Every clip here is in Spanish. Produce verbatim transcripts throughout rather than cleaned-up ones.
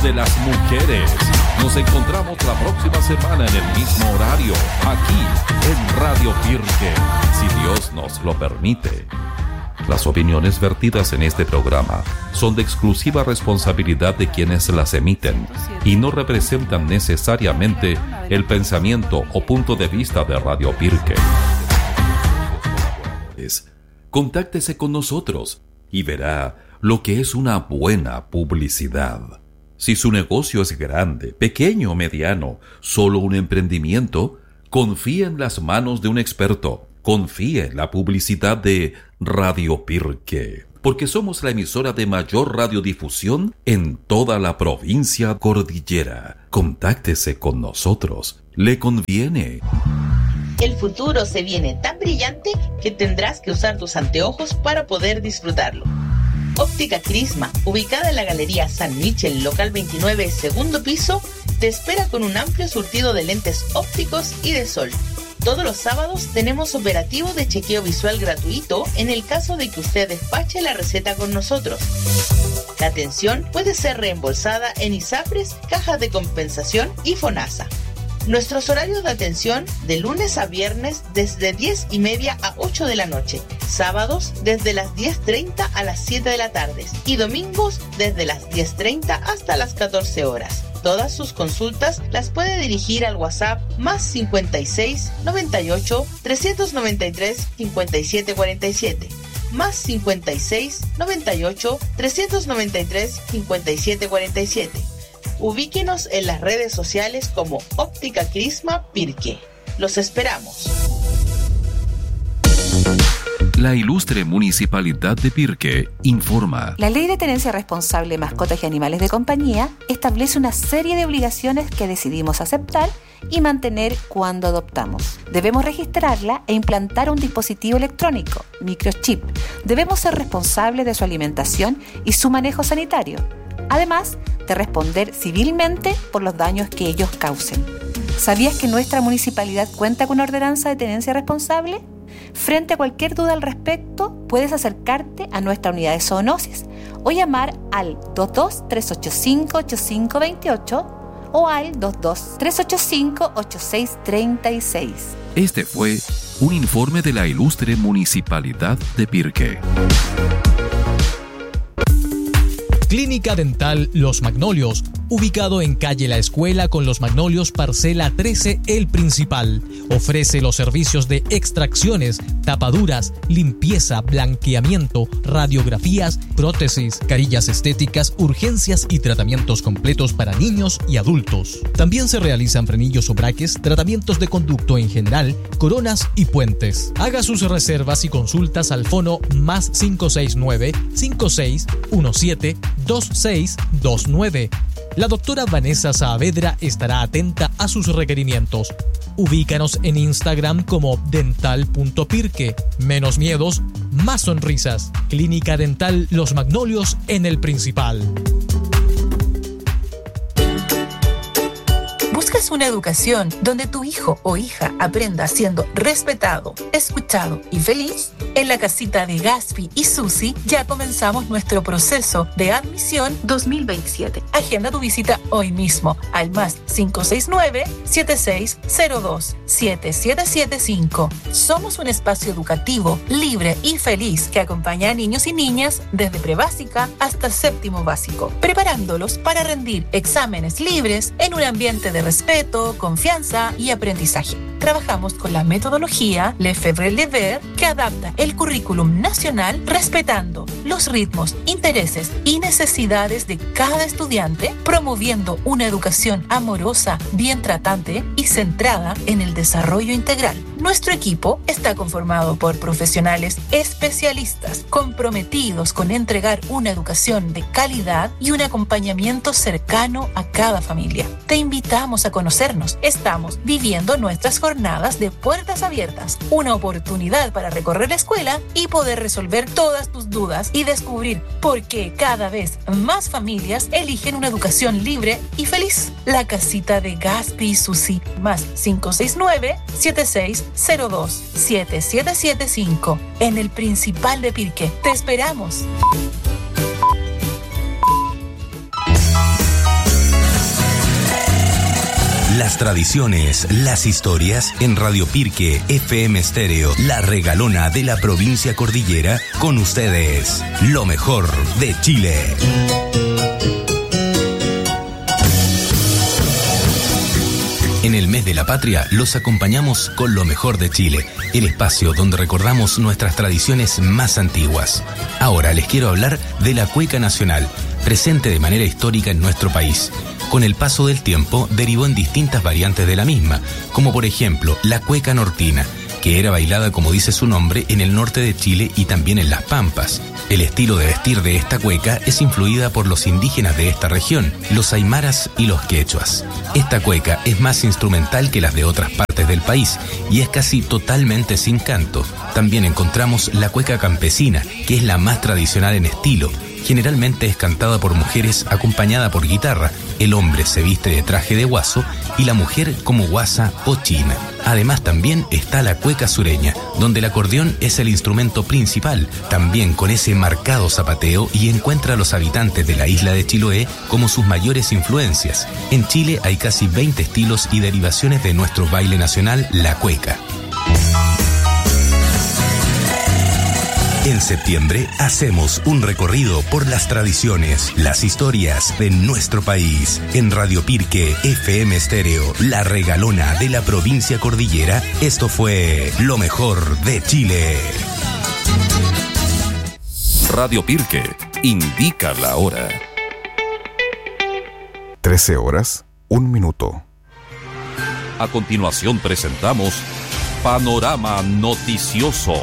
de las mujeres. Nos encontramos la próxima semana en el mismo horario, aquí en Radio Pirque, si Dios nos lo permite. Las opiniones vertidas en este programa son de exclusiva responsabilidad de quienes las emiten y no representan necesariamente el pensamiento o punto de vista de Radio Pirque. Contáctese con nosotros y verá lo que es una buena publicidad. Si su negocio es grande, pequeño o mediano, solo un emprendimiento, confíe en las manos de un experto. Confíe en la publicidad de Radio Pirque, porque somos la emisora de mayor radiodifusión en toda la provincia cordillera. Contáctese con nosotros. Le conviene. El futuro se viene tan brillante que tendrás que usar tus anteojos para poder disfrutarlo. Óptica Crisma, ubicada en la Galería San Michel, local veintinueve, segundo piso, te espera con un amplio surtido de lentes ópticos y de sol. Todos los sábados tenemos operativo de chequeo visual gratuito en el caso de que usted despache la receta con nosotros. La atención puede ser reembolsada en ISAPRES, cajas de compensación y FONASA. Nuestros horarios de atención de lunes a viernes desde diez y media a ocho de la noche, sábados desde las diez treinta a las siete de la tarde y domingos desde las diez treinta hasta las catorce horas. Todas sus consultas las puede dirigir al WhatsApp más cincuenta y seis, noventa y ocho, trescientos noventa y tres, cincuenta y siete cuarenta y siete, más cincuenta y seis, noventa y ocho, trescientos noventa y tres, cincuenta y siete cuarenta y siete. Ubíquenos en las redes sociales como Óptica Crisma Pirque. Los esperamos. La ilustre Municipalidad de Pirque informa. La Ley de Tenencia Responsable de Mascotas y Animales de Compañía establece una serie de obligaciones que decidimos aceptar y mantener cuando adoptamos. Debemos registrarla e implantar un dispositivo electrónico, microchip. Debemos ser responsables de su alimentación y su manejo sanitario, además de responder civilmente por los daños que ellos causen. ¿Sabías que nuestra municipalidad cuenta con ordenanza de tenencia responsable? Frente a cualquier duda al respecto, puedes acercarte a nuestra unidad de zoonosis o llamar al dos dos, tres ocho cinco, ocho cinco dos ocho o al dos dos, tres ocho cinco, ocho seis tres seis. Este fue un informe de la ilustre Municipalidad de Pirque. Clínica Dental Los Magnolios, ubicado en calle La Escuela con Los Magnolios, parcela trece, El Principal. Ofrece los servicios de extracciones, tapaduras, limpieza, blanqueamiento, radiografías, prótesis, carillas estéticas, urgencias y tratamientos completos para niños y adultos. También se realizan frenillos o braques, tratamientos de conducto en general, coronas y puentes. Haga sus reservas y consultas al fono más cinco seis nueve, cinco seis uno siete, dos seis dos nueve. La doctora Vanessa Saavedra estará atenta a sus requerimientos. Ubícanos en Instagram como dental punto pirque. Menos miedos, más sonrisas. Clínica Dental Los Magnolios en El Principal. ¿Buscas una educación donde tu hijo o hija aprenda siendo respetado, escuchado y feliz? En la casita de Gaspi y Susi ya comenzamos nuestro proceso de admisión dos mil veintisiete. Agenda tu visita hoy mismo al más cinco seis nueve, siete seis cero dos, siete siete siete cinco. Somos un espacio educativo, libre y feliz que acompaña a niños y niñas desde prebásica hasta séptimo básico, preparándolos para rendir exámenes libres en un ambiente de respeto, confianza y aprendizaje. Trabajamos con la metodología Lefebvre-Lever que adapta el currículum nacional respetando los ritmos, intereses y necesidades de cada estudiante, promoviendo una educación amorosa, bien tratante y centrada en el desarrollo integral. Nuestro equipo está conformado por profesionales especialistas comprometidos con entregar una educación de calidad y un acompañamiento cercano a cada familia. Te invitamos a conocernos. Estamos viviendo nuestras jornadas de puertas abiertas, una oportunidad para recorrer la escuela y poder resolver todas tus dudas y descubrir por qué cada vez más familias eligen una educación libre y feliz. La casita de Gaspi y Susi, más cinco seis nueve, siete seis cero dos, siete siete siete cinco, en el Principal de Pirque. Te esperamos. Las tradiciones, las historias en Radio Pirque F M Estéreo, la regalona de la provincia cordillera, con ustedes, lo mejor de Chile. En el mes de la patria los acompañamos con lo mejor de Chile, el espacio donde recordamos nuestras tradiciones más antiguas. Ahora les quiero hablar de la cueca nacional, presente de manera histórica en nuestro país. Con el paso del tiempo derivó en distintas variantes de la misma, como por ejemplo la cueca nortina, que era bailada, como dice su nombre, en el norte de Chile y también en las Pampas. El estilo de vestir de esta cueca es influida por los indígenas de esta región, los aymaras y los quechuas. Esta cueca es más instrumental que las de otras partes del país y es casi totalmente sin canto. También encontramos la cueca campesina, que es la más tradicional en estilo. Generalmente es cantada por mujeres acompañada por guitarra. El hombre se viste de traje de guaso y la mujer como guasa o china. Además también está la cueca sureña, donde el acordeón es el instrumento principal, también con ese marcado zapateo, y encuentra a los habitantes de la isla de Chiloé como sus mayores influencias. En Chile hay casi veinte estilos y derivaciones de nuestro baile nacional, la cueca. En septiembre hacemos un recorrido por las tradiciones, las historias de nuestro país. En Radio Pirque F M Estéreo, la regalona de la provincia cordillera, esto fue lo mejor de Chile. Radio Pirque indica la hora. trece horas, un minuto. A continuación presentamos Panorama Noticioso.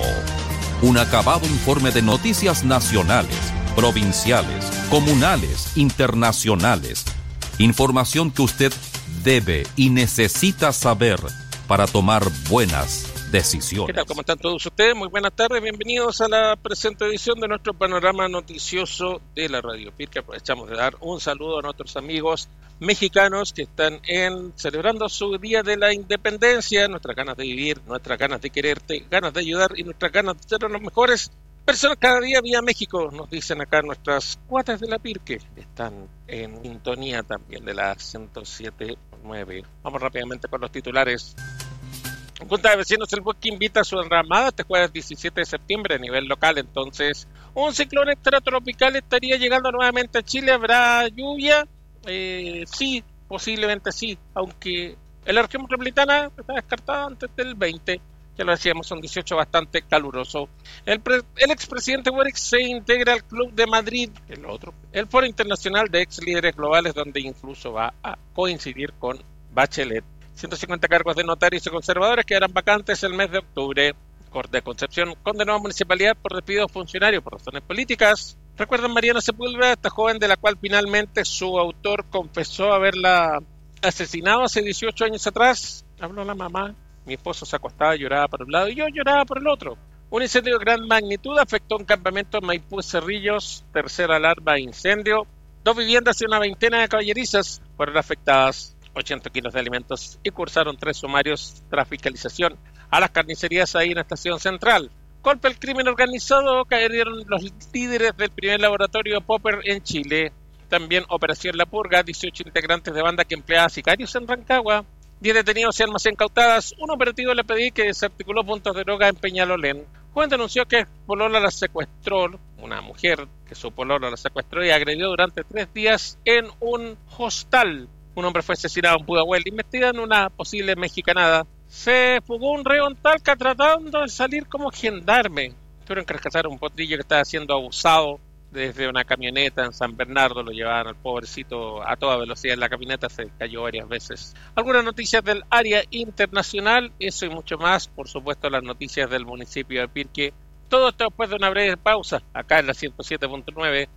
Un acabado informe de noticias nacionales, provinciales, comunales, internacionales. Información que usted debe y necesita saber para tomar buenas decisiones. ¿Qué tal? ¿Cómo están todos ustedes? Muy buenas tardes. Bienvenidos a la presente edición de nuestro panorama noticioso de la Radio Pirque. Aprovechamos de dar un saludo a nuestros amigos mexicanos que están en celebrando su Día de la Independencia, nuestras ganas de vivir, nuestras ganas de quererte, ganas de ayudar y nuestras ganas de ser los mejores personas cada día vía México, nos dicen acá nuestras cuatas de la Pirque. Están en sintonía también de la ciento siete punto nueve. Vamos rápidamente con los titulares. Junta de Vecinos El Bosque invita a su enramada este jueves diecisiete de septiembre a nivel local. Entonces, un ciclón extratropical estaría llegando nuevamente a Chile. ¿Habrá lluvia? Eh, sí, posiblemente sí, aunque en la región metropolitana está descartada antes del veinte, ya lo decíamos, un dieciocho bastante caluroso. El, pre, el expresidente Boric se integra al Club de Madrid, el otro, el Foro Internacional de Ex Líderes Globales, donde incluso va a coincidir con Bachelet. ciento cincuenta cargos de notarios y conservadores quedarán vacantes el mes de octubre. Corte de Concepción condenó a municipalidad por despido de funcionarios por razones políticas. ¿Recuerdan Mariana Sepúlveda, esta joven de la cual finalmente su autor confesó haberla asesinado hace dieciocho años atrás? Habló la mamá. Mi esposo se acostaba y lloraba por un lado y yo lloraba por el otro. Un incendio de gran magnitud afectó un campamento en Maipú Cerrillos. Tercera alarma de incendio. Dos viviendas y una veintena de caballerizas fueron afectadas. ochenta kilos de alimentos y cursaron tres sumarios tras fiscalización a las carnicerías ahí en la estación central. Golpe al crimen organizado, cayeron los líderes del primer laboratorio Popper en Chile. También Operación La Purga, dieciocho integrantes de banda que empleaba sicarios en Rancagua. diez detenidos y armas incautadas. Un operativo le pedí que desarticuló puntos de droga en Peñalolén. Juan denunció que polola la secuestró, una mujer que su polola la secuestró y agredió durante tres días en un hostal. Un hombre fue asesinado en Pudahuel, investida en una posible mexicanada. Se fugó un reo en Talca tratando de salir como gendarme. Tuvieron que rescatar un potrillo que estaba siendo abusado desde una camioneta en San Bernardo. Lo llevaban al pobrecito a toda velocidad en la camioneta, se cayó varias veces. Algunas noticias del área internacional, eso y mucho más. Por supuesto, las noticias del municipio de Pirque. Todo esto después de una breve pausa, acá en la ciento siete punto nueve.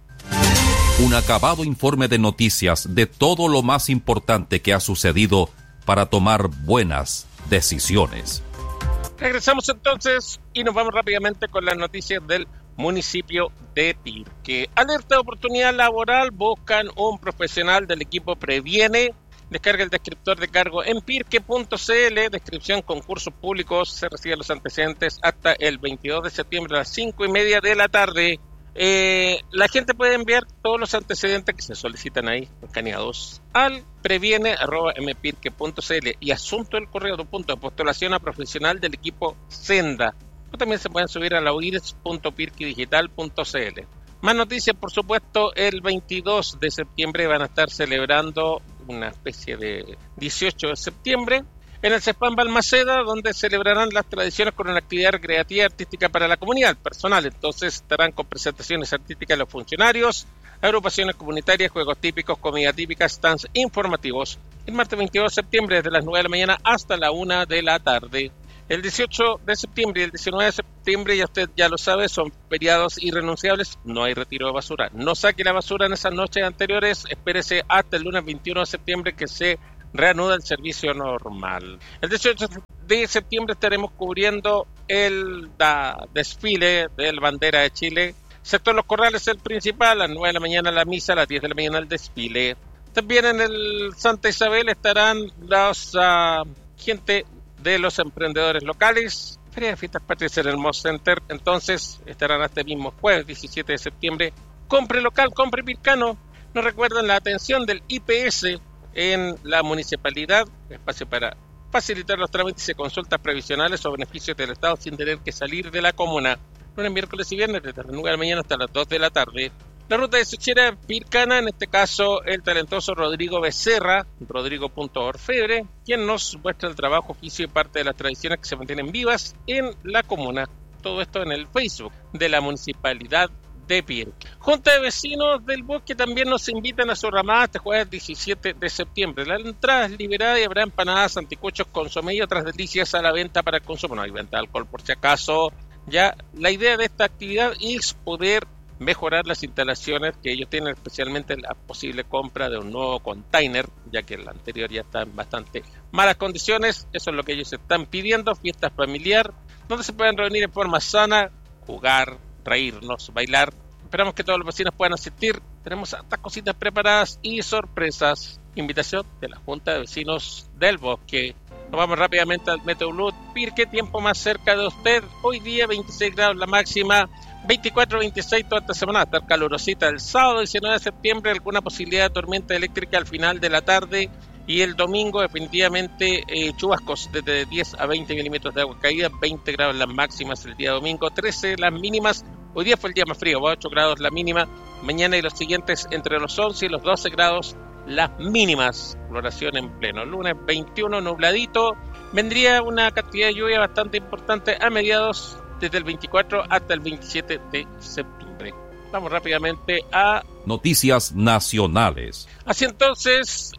Un acabado informe de noticias de todo lo más importante que ha sucedido para tomar buenas decisiones. Regresamos entonces y nos vamos rápidamente con las noticias del municipio de Pirque. Alerta de oportunidad laboral, buscan un profesional del equipo Previene. Descarga el descriptor de cargo en pirque punto c l. Descripción, concursos públicos. Se reciben los antecedentes hasta el veintidós de septiembre a las cinco y media de la tarde. Eh, la gente puede enviar todos los antecedentes que se solicitan ahí, escaneados, al previene arroba m pirque punto c l y asunto del correo de punto de postulación a profesional del equipo Senda. O también se pueden subir a la u i r s punto pirque digital punto c l. Más noticias, por supuesto, el veintidós de septiembre van a estar celebrando una especie de dieciocho de septiembre en el CESPAM Balmaceda, donde celebrarán las tradiciones con una actividad recreativa y artística para la comunidad personal. Entonces estarán con presentaciones artísticas de los funcionarios, agrupaciones comunitarias, juegos típicos, comida típica, stands informativos. El martes veintidós de septiembre desde las nueve de la mañana hasta la una de la tarde. El dieciocho de septiembre y el diecinueve de septiembre, ya usted ya lo sabe, son feriados irrenunciables, no hay retiro de basura. No saque la basura en esas noches anteriores, espérese hasta el lunes veintiuno de septiembre que se reanuda el servicio normal. El dieciocho de septiembre estaremos cubriendo el da, desfile de la bandera de Chile. Sector Los Corrales, el principal, a las nueve de la mañana la misa, a las diez de la mañana el desfile. También en el Santa Isabel estarán los uh, gente de los emprendedores locales. Feria de Fiestas Patrias en el Moss Center, entonces estarán hasta el mismo jueves diecisiete de septiembre. Compre local, compre Pircano. Nos recuerdan la atención del I P S en la municipalidad, espacio para facilitar los trámites y consultas previsionales o beneficios del Estado sin tener que salir de la comuna. Lunes, miércoles y viernes desde las nueve de la mañana hasta las dos de la tarde. La ruta de Suchera Pircana, en este caso el talentoso Rodrigo Becerra, rodrigo.orfebre, quien nos muestra el trabajo, oficio y parte de las tradiciones que se mantienen vivas en la comuna. Todo esto en el Facebook de la municipalidad de Pirque. Junta de Vecinos del Bosque también nos invitan a su ramada este jueves diecisiete de septiembre. La entrada es liberada y habrá empanadas, anticuchos, consomé y otras delicias a la venta para el consumo. No hay venta de alcohol por si acaso. Ya la idea de esta actividad es poder mejorar las instalaciones que ellos tienen, especialmente la posible compra de un nuevo container, ya que el anterior ya está en bastante malas condiciones. Eso es lo que ellos están pidiendo, fiesta familiar, donde se pueden reunir en forma sana, jugar, reírnos, bailar. Esperamos que todos los vecinos puedan asistir. Tenemos hartas cositas preparadas y sorpresas. Invitación de la Junta de Vecinos del Bosque. Nos vamos rápidamente al Meteorolog Pirque, tiempo más cerca de usted. Hoy día veintiséis grados la máxima, veinticuatro veintiséis toda esta semana, va a estar calurosita. El sábado diecinueve de septiembre alguna posibilidad de tormenta eléctrica al final de la tarde, y el domingo definitivamente eh, chubascos desde diez a veinte milímetros de agua caída, veinte grados las máximas el día domingo, trece las mínimas. Hoy día fue el día más frío, ocho grados la mínima. Mañana y los siguientes entre los once y los doce grados las mínimas. Floración en pleno. Lunes veintiuno nubladito. Vendría una cantidad de lluvia bastante importante a mediados, desde el veinticuatro hasta el veintisiete de septiembre. Vamos rápidamente a noticias nacionales. Así entonces,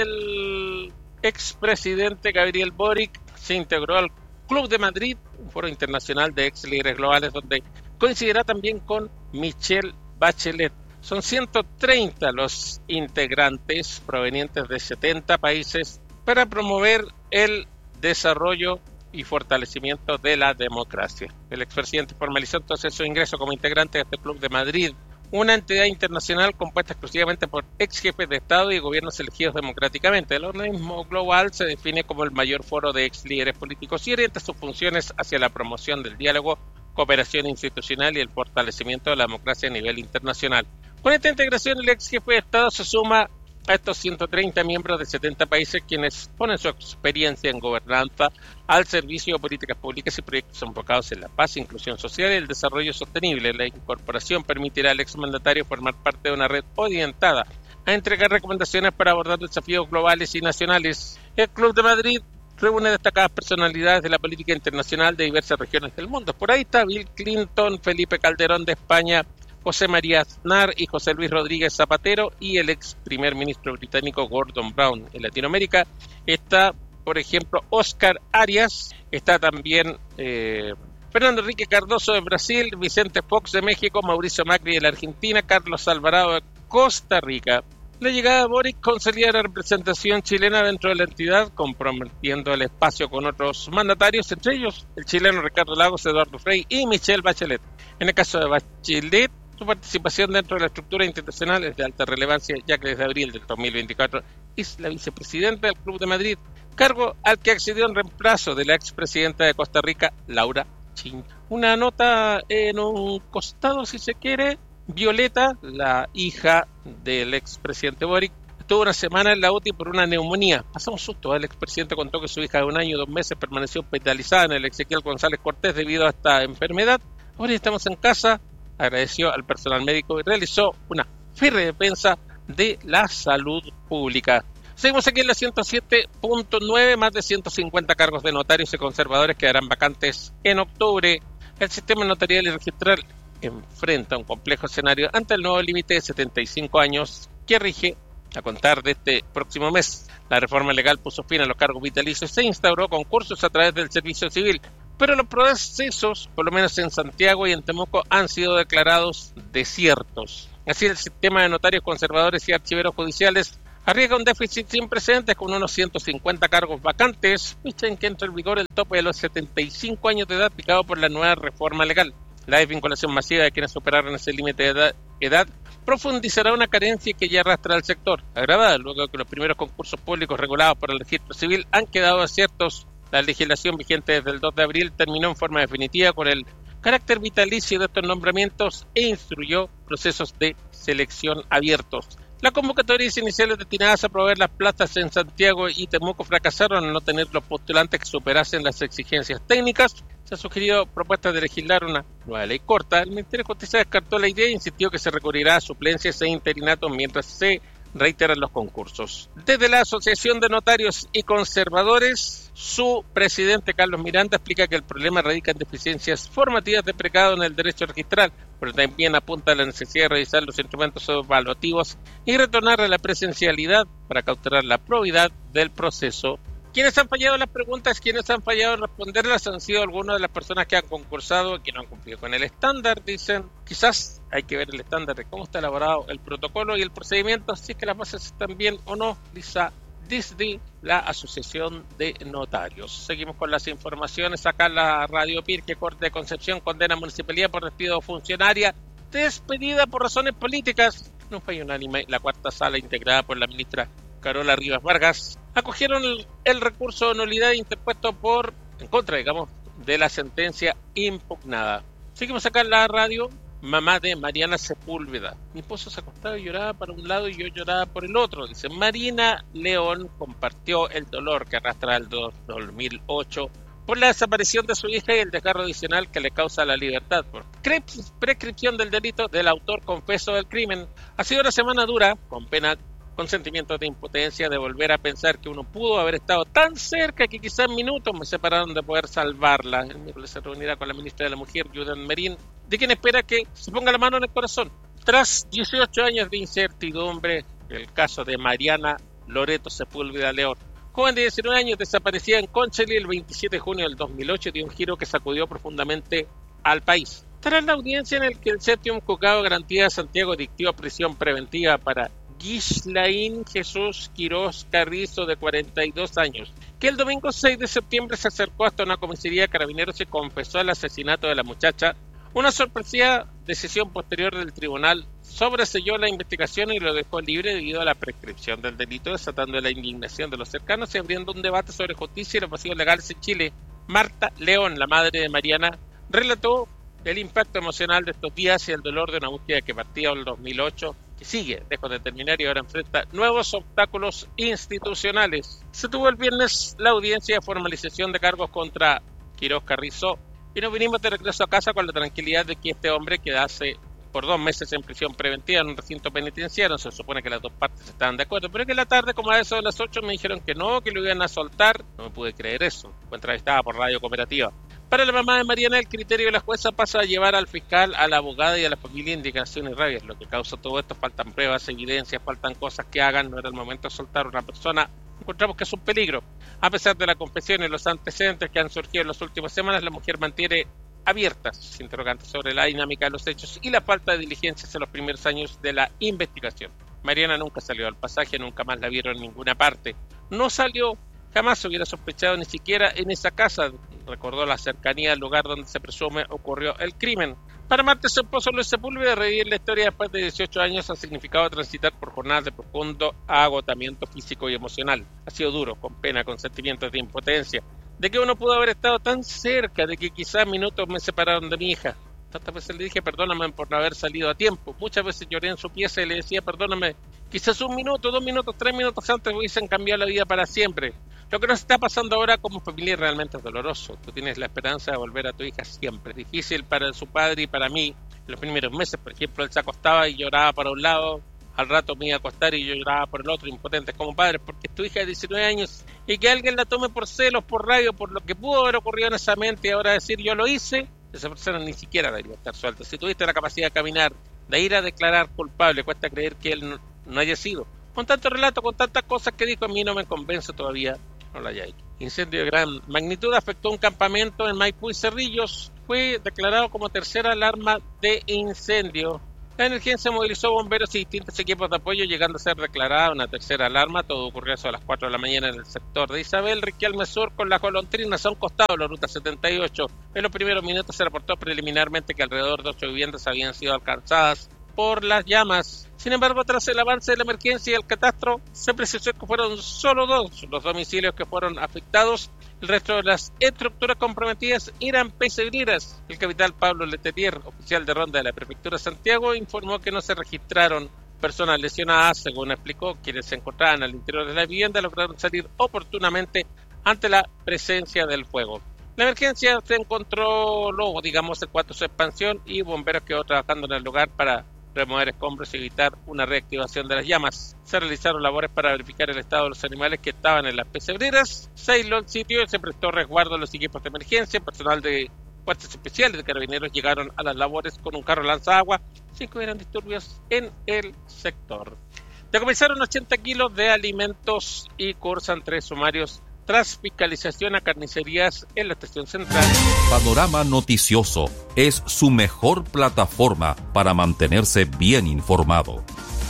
el expresidente Gabriel Boric se integró al Club de Madrid, un foro internacional de ex líderes globales, donde coincidirá también con Michelle Bachelet. Son ciento treinta los integrantes provenientes de setenta países para promover el desarrollo y fortalecimiento de la democracia. El expresidente formalizó entonces su ingreso como integrante de este Club de Madrid, una entidad internacional compuesta exclusivamente por ex jefes de Estado y gobiernos elegidos democráticamente. El organismo global se define como el mayor foro de ex líderes políticos y orienta sus funciones hacia la promoción del diálogo, cooperación institucional y el fortalecimiento de la democracia a nivel internacional. Con esta integración, el ex jefe de Estado se suma a estos ciento treinta miembros de setenta países, quienes ponen su experiencia en gobernanza al servicio de políticas públicas y proyectos enfocados en la paz, inclusión social y el desarrollo sostenible. La incorporación permitirá al exmandatario formar parte de una red orientada a entregar recomendaciones para abordar desafíos globales y nacionales. El Club de Madrid reúne destacadas personalidades de la política internacional de diversas regiones del mundo. Por ahí está Bill Clinton, Felipe Calderón de España, José María Aznar y José Luis Rodríguez Zapatero, y el ex primer ministro británico Gordon Brown. En Latinoamérica está, por ejemplo, Oscar Arias, está también eh, Fernando Enrique Cardoso de Brasil, Vicente Fox de México, Mauricio Macri de la Argentina, Carlos Alvarado de Costa Rica. La llegada de Boric consolida la representación chilena dentro de la entidad, comprometiendo el espacio con otros mandatarios, entre ellos el chileno Ricardo Lagos, Eduardo Frei y Michelle Bachelet. En el caso de Bachelet, su participación dentro de la estructura institucional es de alta relevancia, ya que desde abril del dos mil veinticuatro es la vicepresidenta del Club de Madrid, cargo al que accedió en reemplazo de la expresidenta de Costa Rica, Laura Chin. una nota en un costado, si se quiere. Violeta, la hija del expresidente Boric, estuvo una semana en la U T I por una neumonía. Pasó un susto. El expresidente contó que su hija de un año y dos meses permaneció hospitalizada en el Ezequiel González Cortés debido a esta enfermedad. Ahora estamos en casa. Agradeció al personal médico y realizó una férrea defensa de la salud pública. Seguimos aquí en la ciento siete punto nueve. Más de ciento cincuenta cargos de notarios y conservadores quedarán vacantes en octubre. El sistema notarial y registral enfrenta un complejo escenario ante el nuevo límite de setenta y cinco años que rige a contar de este próximo mes. La reforma legal puso fin a los cargos vitalicios y se instauró concursos a través del servicio civil, pero los procesos, por lo menos en Santiago y en Temuco, han sido declarados desiertos. Así, el sistema de notarios conservadores y archiveros judiciales arriesga un déficit sin precedentes con unos ciento cincuenta cargos vacantes, fecha en que entra en vigor el tope de los setenta y cinco años de edad fijado por la nueva reforma legal. La desvinculación masiva de quienes superaron ese límite de edad, edad profundizará una carencia que ya arrastra al sector, agravada luego de que los primeros concursos públicos regulados por el registro civil han quedado desiertos. La legislación vigente desde el dos de abril terminó en forma definitiva con el carácter vitalicio de estos nombramientos e instruyó procesos de selección abiertos. Las convocatorias iniciales destinadas a proveer las plazas en Santiago y Temuco fracasaron al no tener los postulantes que superasen las exigencias técnicas. Se han sugerido propuestas de legislar una nueva ley corta. El Ministerio de Justicia descartó la idea e insistió que se recurrirá a suplencias e interinatos mientras se reiteran los concursos. Desde la Asociación de Notarios y Conservadores, su presidente Carlos Miranda explica que el problema radica en deficiencias formativas de precado en el derecho registral, pero también apunta a la necesidad de revisar los instrumentos evaluativos y retornar a la presencialidad para cautelar la probidad del proceso. ¿Quiénes han fallado las preguntas? ¿Quiénes han fallado en responderlas? Han sido algunas de las personas que han concursado y que no han cumplido con el estándar. Dicen, quizás hay que ver el estándar de cómo está elaborado el protocolo y el procedimiento, si es que las bases están bien o no, dice desde la Asociación de Notarios. Seguimos con las informaciones. Acá en la Radio Pirque, Corte de Concepción condena a Municipalidad por despido funcionaria despedida por razones políticas. No fue unánime. La cuarta sala, integrada por la ministra Carola Rivas Vargas, acogieron el, el recurso de nulidad interpuesto por, en contra, digamos, de la sentencia impugnada. Seguimos acá en la radio. Mamá de Mariana Sepúlveda. Mi esposo se acostaba y lloraba para un lado y yo lloraba por el otro. Dice, Marina León compartió el dolor que arrastra el dos mil ocho por la desaparición de su hija y el desgarro adicional que le causa la libertad por prescripción del delito del autor confeso del crimen. Ha sido una semana dura, con pena, con sentimientos de impotencia, de volver a pensar que uno pudo haber estado tan cerca que quizás minutos me separaron de poder salvarla. El miércoles se reunirá con la ministra de la Mujer, Julian Merín, de quien espera que se ponga la mano en el corazón. Tras dieciocho años de incertidumbre, el caso de Mariana Loreto Sepúlveda León, joven de diecinueve años, desaparecida en Conchalí el veintisiete de junio del dos mil ocho, dio un giro que sacudió profundamente al país. Tras la audiencia en la que el séptimo juzgado de garantía de Santiago dictó prisión preventiva para Gislain Jesús Quirós Carrizo, de cuarenta y dos años, que el domingo seis de septiembre se acercó hasta una comisaría de Carabineros y confesó el asesinato de la muchacha, una sorpresiva decisión posterior del tribunal sobreselló la investigación y lo dejó libre debido a la prescripción del delito, desatando la indignación de los cercanos y abriendo un debate sobre justicia y los vacíos legales en Chile. Marta León, la madre de Mariana, relató el impacto emocional de estos días y el dolor de una búsqueda que partía en el dos mil ocho, que sigue lejos de terminar y ahora enfrenta nuevos obstáculos institucionales. Se tuvo el viernes la audiencia de formalización de cargos contra Quirós Carrizo y nos vinimos de regreso a casa con la tranquilidad de que este hombre quedase por dos meses en prisión preventiva en un recinto penitenciario. Se supone que las dos partes estaban de acuerdo, pero que en la tarde, como a eso de las ocho, me dijeron que no, que lo iban a soltar. No me pude creer eso. Fue entrevistada por Radio Cooperativa. Para la mamá de Mariana, el criterio de la jueza pasa a llevar al fiscal, a la abogada y a la familia indignación y rabia. Lo que causa todo esto, faltan pruebas, evidencias, faltan cosas que hagan. No era el momento de soltar a una persona. Encontramos que es un peligro. A pesar de la confesión y los antecedentes que han surgido en las últimas semanas, la mujer mantiene abiertas sus interrogantes sobre la dinámica de los hechos y la falta de diligencias en los primeros años de la investigación. Mariana nunca salió al pasaje, nunca más la vieron en ninguna parte. No salió, jamás hubiera sospechado ni siquiera en esa casa. Recordó la cercanía al lugar donde se presume ocurrió el crimen. Para Marta, su esposo Luis Sepúlveda, revivir la historia después de dieciocho años ha significado transitar por jornadas de profundo agotamiento físico y emocional. Ha sido duro, con pena, con sentimientos de impotencia, de que uno pudo haber estado tan cerca, de que quizás minutos me separaron de mi hija. Tantas veces le dije perdóname por no haber salido a tiempo. Muchas veces lloré en su pieza y le decía perdóname. Quizás un minuto, dos minutos, tres minutos antes hubiesen cambiado la vida para siempre. Lo que nos está pasando ahora como familia realmente es doloroso. Tú tienes la esperanza de volver a tu hija siempre. Es difícil para su padre y para mí. En los primeros meses, por ejemplo, él se acostaba y lloraba para un lado. Al rato me iba a acostar y yo lloraba por el otro, impotentes como padres, porque es tu hija de diecinueve años y que alguien la tome por celos, por rabia, por lo que pudo haber ocurrido en esa mente y ahora decir yo lo hice, esa persona ni siquiera debería estar suelta. Si tuviste la capacidad de caminar, de ir a declarar culpable, cuesta creer que él no, no haya sido. Con tanto relato, con tantas cosas que dijo, a mí no me convence todavía, no lo haya hecho. Incendio de gran magnitud afectó un campamento en Maipú y Cerrillos, fue declarado como tercera alarma de incendio. La emergencia movilizó bomberos y distintos equipos de apoyo, llegando a ser declarada una tercera alarma. Todo ocurrió eso a las cuatro de la mañana en el sector de Isabel, Riquelme Sur, con las golondrinas a un costado de la ruta setenta y ocho. En los primeros minutos se reportó preliminarmente que alrededor de ocho viviendas habían sido alcanzadas por las llamas. Sin embargo, tras el avance de la emergencia y el catastro, se precisó que fueron solo dos los domicilios que fueron afectados. El resto de las estructuras comprometidas eran pesebreras. El capitán Pablo Letelier, oficial de ronda de la Prefectura de Santiago, informó que no se registraron personas lesionadas. Según explicó, quienes se encontraban al interior de la vivienda lograron salir oportunamente ante la presencia del fuego. La emergencia se encontró luego, digamos, en cuanto a su expansión, y bomberos quedó trabajando en el lugar para remover escombros y evitar una reactivación de las llamas. Se realizaron labores para verificar el estado de los animales que estaban en las pesebreras. Se aisló el sitio y se prestó resguardo a los equipos de emergencia. Personal de fuerzas especiales de carabineros llegaron a las labores con un carro lanzagua sin que hubieran disturbios en el sector. Decomisaron ochenta kilos de alimentos y cursan tres sumarios tras fiscalización a carnicerías en la estación central. Panorama Noticioso es su mejor plataforma para mantenerse bien informado.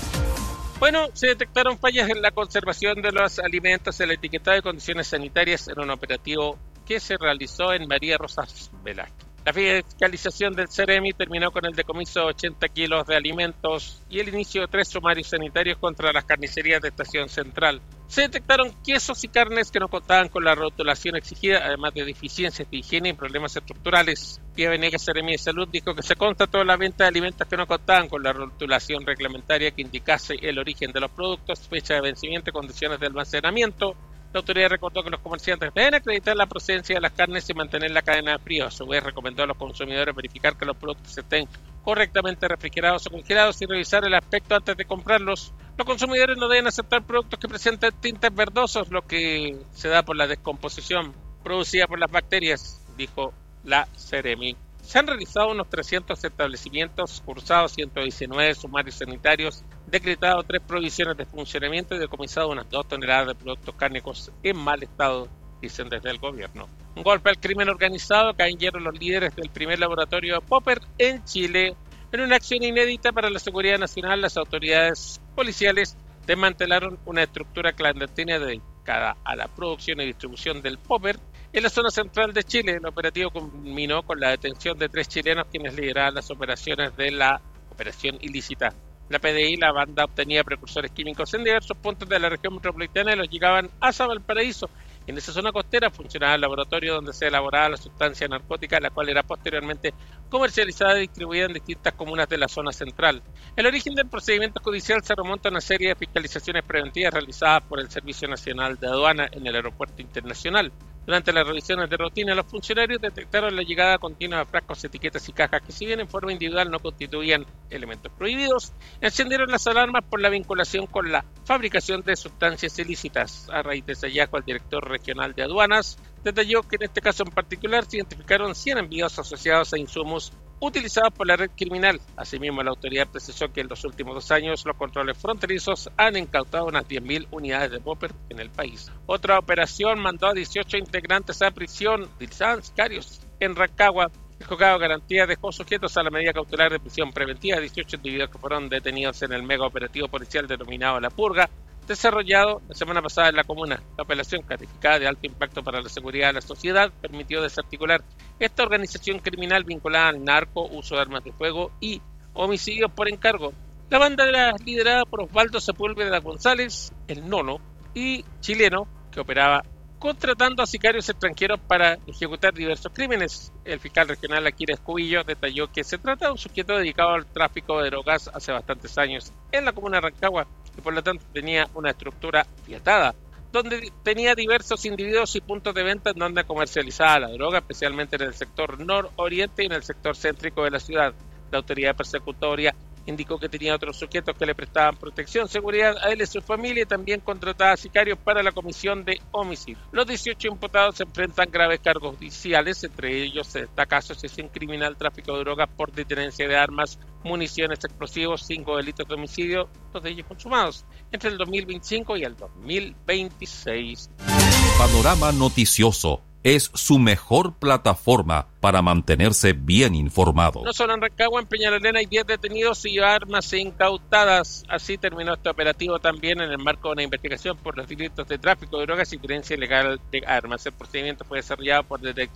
Bueno, se detectaron fallas en la conservación de los alimentos, el etiquetado de condiciones sanitarias en un operativo que se realizó en María Rosas Velázquez. La fiscalización del Ceremi terminó con el decomiso de ochenta kilos de alimentos y el inicio de tres sumarios sanitarios contra las carnicerías de Estación Central. Se detectaron quesos y carnes que no contaban con la rotulación exigida, además de deficiencias de higiene y problemas estructurales. Pía Venegas, Ceremi de Salud, dijo que se constató la venta de alimentos que no contaban con la rotulación reglamentaria que indicase el origen de los productos, fecha de vencimiento y condiciones de almacenamiento. La autoridad recordó que los comerciantes deben acreditar la procedencia de las carnes y mantener la cadena de frío. A su vez, recomendó a los consumidores verificar que los productos estén correctamente refrigerados o congelados y revisar el aspecto antes de comprarlos. Los consumidores no deben aceptar productos que presenten tintes verdosos, lo que se da por la descomposición producida por las bacterias, dijo la Ceremi. Se han realizado unos trescientos establecimientos, cursados ciento diecinueve sumarios sanitarios, decretado tres prohibiciones de funcionamiento y decomisado unas dos toneladas de productos cárnicos en mal estado, dicen desde el gobierno. Un golpe al crimen organizado, cayeron los líderes del primer laboratorio de Popper en Chile. En una acción inédita para la seguridad nacional, las autoridades policiales desmantelaron una estructura clandestina dedicada a la producción y distribución del Popper en la zona central de Chile. El operativo culminó con la detención de tres chilenos quienes lideraban las operaciones de la operación ilícita. La P D I, la banda, obtenía precursores químicos en diversos puntos de la región metropolitana y los llegaban hasta Valparaíso. En esa zona costera funcionaba el laboratorio donde se elaboraba la sustancia narcótica, la cual era posteriormente comercializada y distribuida en distintas comunas de la zona central. El origen del procedimiento judicial se remonta a una serie de fiscalizaciones preventivas realizadas por el Servicio Nacional de Aduana en el Aeropuerto Internacional. Durante las revisiones de rutina, los funcionarios detectaron la llegada continua de frascos, etiquetas y cajas que, si bien en forma individual no constituían elementos prohibidos, encendieron las alarmas por la vinculación con la fabricación de sustancias ilícitas. A raíz de ese hallazgo, el director regional de aduanas detalló que en este caso en particular se identificaron cien envíos asociados a insumos utilizados por la red criminal. Asimismo, la autoridad precisó que en los últimos dos años los controles fronterizos han incautado unas diez mil unidades de Popper en el país. Otra operación mandó a dieciocho integrantes a prisión, utilizaban sicarios en Rancagua. El juzgado de garantía dejó sujetos a la medida cautelar de prisión preventiva a dieciocho individuos que fueron detenidos en el mega operativo policial denominado La Purga, desarrollado la semana pasada en la comuna. La operación, calificada de alto impacto para la seguridad de la sociedad, permitió desarticular esta organización criminal vinculada al narco, uso de armas de fuego y homicidios por encargo. La banda era liderada por Osvaldo Sepúlveda González, el nono, y chileno, que operaba contratando a sicarios extranjeros para ejecutar diversos crímenes. El fiscal regional Aquiles Cubillo detalló que se trata de un sujeto dedicado al tráfico de drogas hace bastantes años en la comuna de Rancagua y por lo tanto tenía una estructura fiatada, donde tenía diversos individuos y puntos de venta en donde comercializaba la droga, especialmente en el sector nororiente y en el sector céntrico de la ciudad. La autoridad persecutoria indicó que tenía otros sujetos que le prestaban protección, seguridad a él y a su familia y también contrataba sicarios para la comisión de homicidio. Los dieciocho imputados se enfrentan graves cargos judiciales, entre ellos se destaca asociación criminal, tráfico de drogas por detenencia de armas, municiones, explosivos, cinco delitos de homicidio, dos de ellos consumados entre el dos mil veinticinco y el dos mil veintiséis. Panorama Noticioso es su mejor plataforma para mantenerse bien informado. No solo en Rancagua, en Peñalolén hay diez detenidos y armas incautadas. Así terminó este operativo también en el marco de una investigación por los delitos de tráfico de drogas y tenencia ilegal de armas. El procedimiento fue desarrollado por detectives